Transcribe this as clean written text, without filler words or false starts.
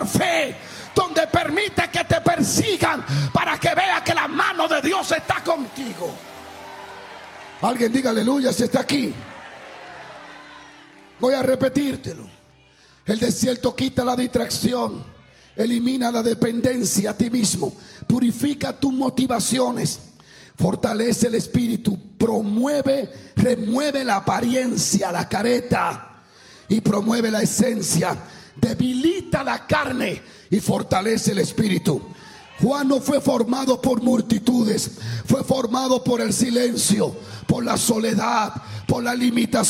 por fe, donde permite que te persigan para que vea que la mano de Dios está contigo. Alguien diga aleluya si está aquí. Voy a repetírtelo. El desierto quita la distracción, elimina la dependencia a ti mismo, purifica tus motivaciones, fortalece el espíritu, remueve la apariencia, la careta, y promueve la esencia, debilita la carne y fortalece el espíritu. Juan no fue formado por multitudes, fue formado por el silencio, por la soledad, por la limitación.